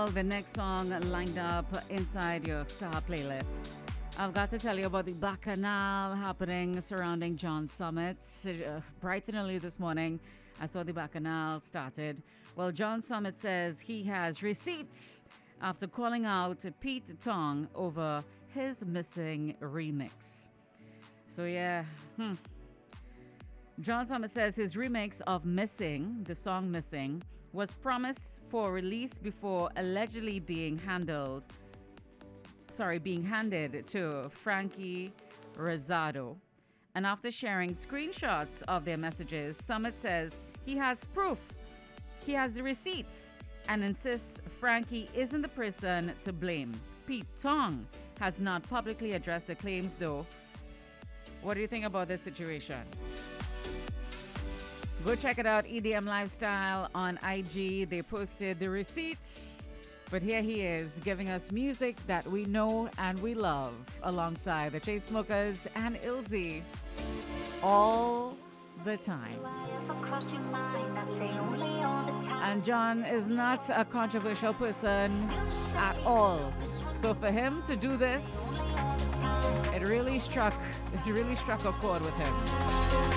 Bacchanal, the next song lined up inside your Star playlist. I've got to tell you about the Bacchanal happening surrounding John Summit. Bright and early this morning, I saw the Bacchanal started. Well, John Summit says he has receipts after calling out Pete Tong over his Missing remix. So, yeah, John Summit says his remix of Missing, the song Missing, was promised for release before allegedly being handed to Frankie Rosado. And after sharing screenshots of their messages, Summit says he has proof, he has the receipts, and insists Frankie isn't the person to blame. Pete Tong has not publicly addressed the claims, though. What do you think about this situation? Go check it out, EDM Lifestyle on IG. They posted the receipts. But here he is, giving us music that we know and we love, alongside the Chainsmokers and Ilzy, all the time. And John is not a controversial person at all. So for him to do this, it really struck a chord with him.